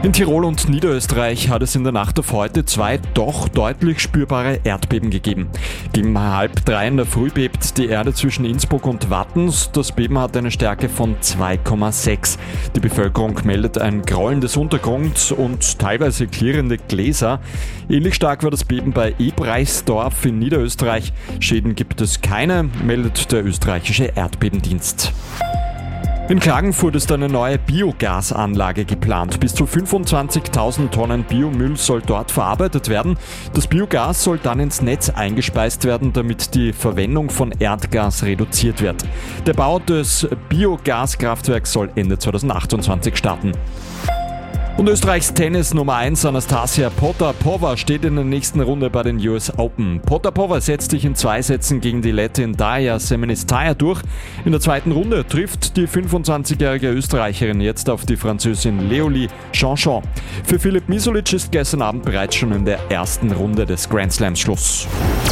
In Tirol und Niederösterreich hat es in der Nacht auf heute 2 doch deutlich spürbare Erdbeben gegeben. Gegen 2:30 in der Früh bebt die Erde zwischen Innsbruck und Wattens. Das Beben hat eine Stärke von 2,6. Die Bevölkerung meldet ein Grollen des Untergrunds und teilweise klirrende Gläser. Ähnlich stark war das Beben bei Ebreisdorf in Niederösterreich. Schäden gibt es keine, meldet der österreichische Erdbebendienst. In Klagenfurt ist eine neue Biogasanlage geplant. Bis zu 25.000 Tonnen Biomüll soll dort verarbeitet werden. Das Biogas soll dann ins Netz eingespeist werden, damit die Verwendung von Erdgas reduziert wird. Der Bau des Biogaskraftwerks soll Ende 2028 starten. Und Österreichs Tennis Nummer 1 Anastasia Potapova steht in der nächsten Runde bei den US Open. Potapova setzt sich in 2 Sätzen gegen die Lettin Daria Semenistaya durch. In der zweiten Runde trifft die 25-jährige Österreicherin jetzt auf die Französin Leolie Jeanchon. Für Filip Misolic ist gestern Abend bereits schon in der ersten Runde des Grand Slams Schluss.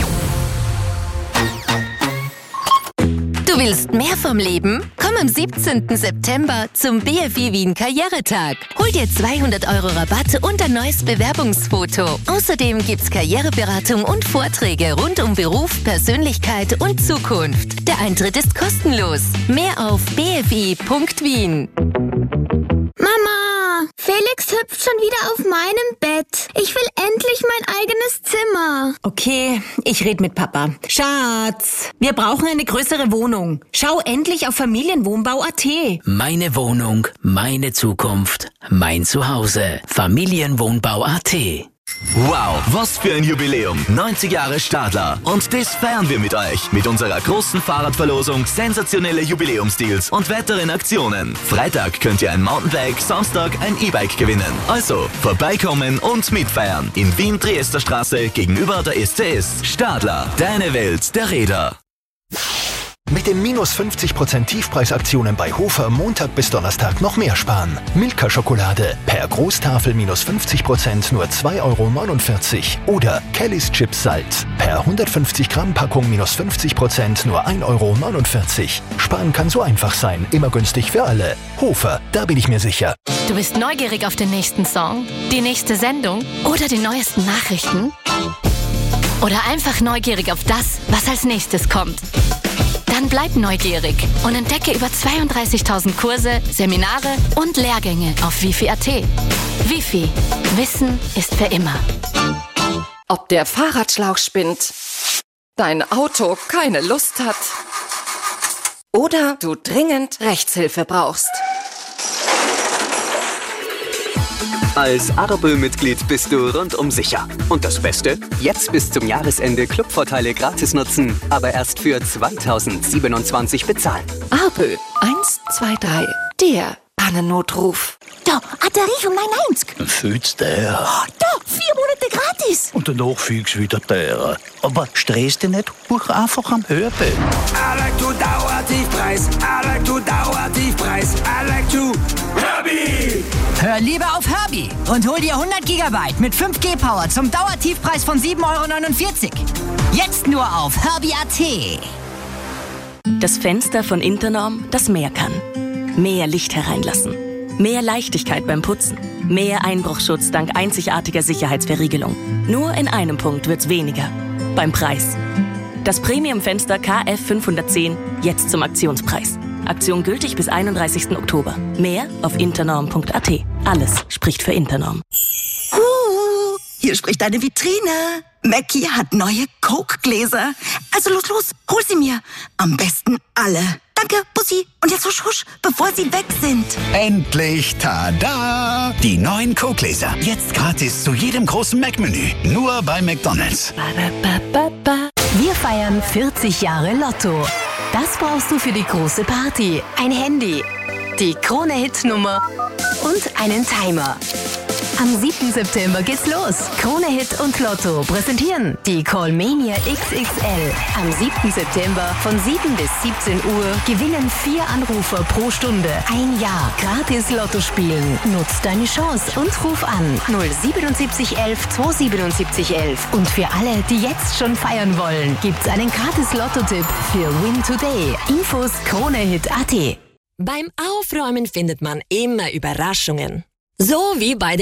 Du willst mehr vom Leben? Komm am 17. September zum BFI Wien Karrieretag. Hol dir 200 € Rabatt und ein neues Bewerbungsfoto. Außerdem gibt's Karriereberatung und Vorträge rund um Beruf, Persönlichkeit und Zukunft. Der Eintritt ist kostenlos. Mehr auf bfi.wien. Mama, Felix hüpft schon wieder auf meinem Bett. Ich will endlich mein eigenes Zimmer. Okay, ich red mit Papa. Schatz, wir brauchen eine größere Wohnung. Schau endlich auf Familienwohnbau.at. Meine Wohnung, meine Zukunft, mein Zuhause. Familienwohnbau.at. Wow, was für ein Jubiläum. 90 Jahre Stadler. Und das feiern wir mit euch. Mit unserer großen Fahrradverlosung, sensationelle Jubiläumsdeals und weiteren Aktionen. Freitag könnt ihr ein Mountainbike, Samstag ein E-Bike gewinnen. Also, vorbeikommen und mitfeiern. In Wien, Triesterstraße, gegenüber der SCS. Stadler, deine Welt der Räder. Mit den minus 50% Tiefpreisaktionen bei Hofer Montag bis Donnerstag noch mehr sparen. Milka-Schokolade per Großtafel minus 50% nur 2,49 € oder Kellys Chips Salz per 150 Gramm Packung minus 50% nur 1,49 €. Sparen kann so einfach sein, immer günstig für alle. Hofer, da bin ich mir sicher. Du bist neugierig auf den nächsten Song, die nächste Sendung oder die neuesten Nachrichten? Oder einfach neugierig auf das, was als nächstes kommt? Dann bleib neugierig und entdecke über 32.000 Kurse, Seminare und Lehrgänge auf wifi.at. Wifi. Wissen ist für immer. Ob der Fahrradschlauch spinnt, dein Auto keine Lust hat oder du dringend Rechtshilfe brauchst. Als Arbel-Mitglied bist du rundum sicher. Und das Beste? Jetzt bis zum Jahresende Clubvorteile gratis nutzen, aber erst für 2027 bezahlen. Arbel 123, der Pannennotruf. Da, Tarif um 9,90. Fühlst du der? Da, 4 Monate gratis. Und danach fühlst du wieder teurer. Aber stress dich nicht, buch einfach am Hörbe. I like to Dauertiefpreis. I like to Dauertiefpreis. I like to Herbie. Hör lieber auf Herbie und hol dir 100 GB mit 5G Power zum Dauertiefpreis von 7,49 €. Jetzt nur auf Herbie.at. Das Fenster von Internorm, das mehr kann. Mehr Licht hereinlassen. Mehr Leichtigkeit beim Putzen. Mehr Einbruchschutz dank einzigartiger Sicherheitsverriegelung. Nur in einem Punkt wird's weniger. Beim Preis. Das Premium-Fenster KF 510 jetzt zum Aktionspreis. Aktion gültig bis 31. Oktober. Mehr auf internorm.at. Alles spricht für Internorm. Hier spricht eine Vitrine. Mackie hat neue Coke-Gläser. Also los, hol sie mir. Am besten alle. Danke, Bussi. Und jetzt husch, husch, bevor sie weg sind. Endlich, tada! Die neuen Coke-Gläser. Jetzt gratis zu jedem großen Mac-Menü. Nur bei McDonald's. Wir feiern 40 Jahre Lotto. Das brauchst du für die große Party. Ein Handy, die Krone-Hit-Nummer und einen Timer. Am 7. September geht's los. Krone Hit und Lotto präsentieren die Callmania XXL. Am 7. September von 7 bis 17 Uhr gewinnen 4 Anrufer pro Stunde. Ein Jahr gratis Lotto spielen. Nutz deine Chance und ruf an 07711 277 11. Und für alle, die jetzt schon feiern wollen, gibt's einen gratis Lotto-Tipp für Win Today. Infos KroneHit.at. Beim Aufräumen findet man immer Überraschungen. So wie bei